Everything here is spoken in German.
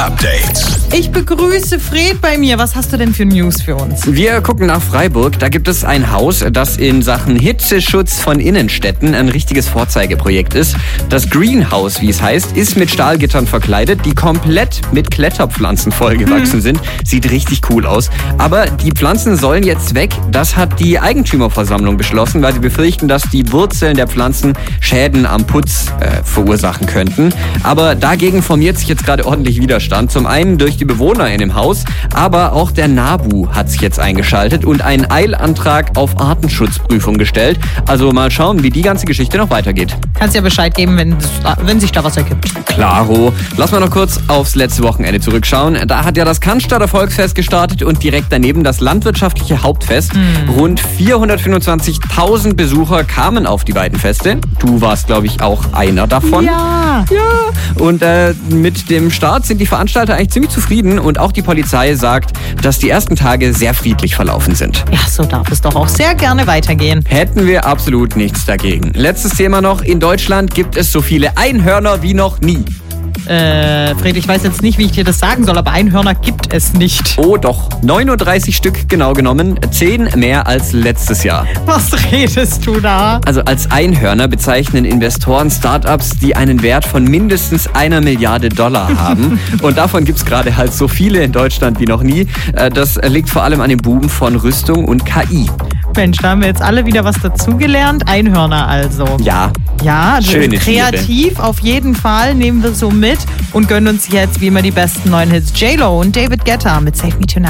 Update. Ich begrüße Fred bei mir. Was hast du denn für News für uns? Wir gucken nach Freiburg. Da gibt es ein Haus, das in Sachen Hitzeschutz von Innenstädten ein richtiges Vorzeigeprojekt ist. Das Greenhouse, wie es heißt, ist mit Stahlgittern verkleidet, die komplett mit Kletterpflanzen vollgewachsen sind. Sieht richtig cool aus. Aber die Pflanzen sollen jetzt weg. Das hat die Eigentümerversammlung beschlossen, weil sie befürchten, dass die Wurzeln der Pflanzen Schäden am Putz verursachen könnten. Aber dagegen formiert sich jetzt gerade ordentlich Widerstand. Zum einen durch die Bewohner in dem Haus, aber auch der NABU hat sich jetzt eingeschaltet und einen Eilantrag auf Artenschutzprüfung gestellt. Also mal schauen, wie die ganze Geschichte noch weitergeht. Kannst ja Bescheid geben, wenn sich da was ergibt. Klaro. Lass mal noch kurz aufs letzte Wochenende zurückschauen. Da hat ja das Cannstatter Volksfest gestartet und direkt daneben das landwirtschaftliche Hauptfest. Rund 425.000 Besucher kamen auf die beiden Feste. Du warst, glaube ich, auch einer davon. Ja. Und mit dem Start sind die Veranstalter eigentlich ziemlich zufrieden und auch die Polizei sagt, dass die ersten Tage sehr friedlich verlaufen sind. Ja, so darf es doch auch sehr gerne weitergehen. Hätten wir absolut nichts dagegen. Letztes Thema noch. In Deutschland gibt es so viele Einhörner wie noch nie. Fred, ich weiß jetzt nicht, wie ich dir das sagen soll, aber Einhörner gibt es nicht. Oh doch, 39 Stück genau genommen, 10 mehr als letztes Jahr. Was redest du da? Also als Einhörner bezeichnen Investoren Startups, die einen Wert von mindestens 1 Milliarde Dollar haben. Und davon gibt es gerade halt so viele in Deutschland wie noch nie. Das liegt vor allem an dem Boom von Rüstung und KI. Mensch, da haben wir jetzt alle wieder was dazugelernt. Einhörner also. Ja. Ja, schöne kreativ Tiere. Auf jeden Fall, nehmen wir so mit und gönnen uns jetzt wie immer die besten neuen Hits. J-Lo und David Guetta mit Save Me Tonight.